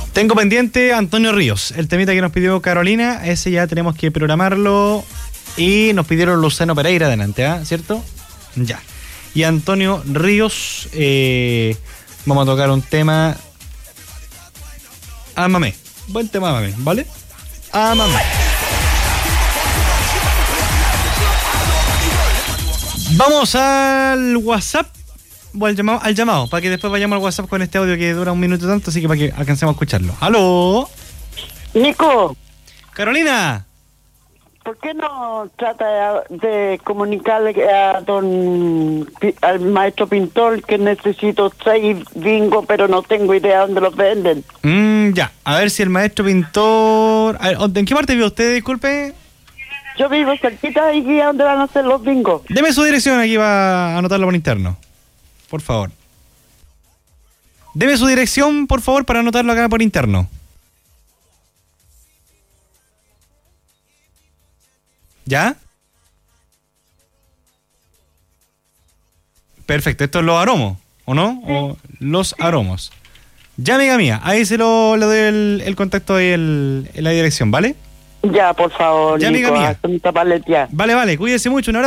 Tengo pendiente Antonio Ríos, el temita que nos pidió Carolina, ese ya tenemos que programarlo. Y nos pidieron Luciano Pereira adelante, ¿cierto? Ya. Y Antonio Ríos, vamos a tocar un tema. Ámame. Buen tema, Ámame, ¿vale? Ámame. Vamos al WhatsApp. O al llamado, para que después vayamos al WhatsApp con este audio que dura 1 minuto tanto, así que para que alcancemos a escucharlo. ¡Aló! Nico. Carolina. ¿Por qué no trata de comunicarle al maestro pintor que necesito 6 bingos, pero no tengo idea dónde los venden? Ya, a ver si el maestro pintor... A ver, ¿en qué parte vive usted, disculpe? Yo vivo cerquita de aquí donde van a hacer los bingos. Deme su dirección, aquí va a anotarlo por interno. Por favor. Deme su dirección, por favor, para anotarlo acá por interno. ¿Ya? Perfecto, esto es Los Aromos, ¿o no? Sí. O Los Aromos. Ya, amiga mía, ahí se le doy el contacto y la dirección, ¿vale? Ya, por favor, ya, Nico, amiga mía. Vale, cuídese mucho, un abrazo.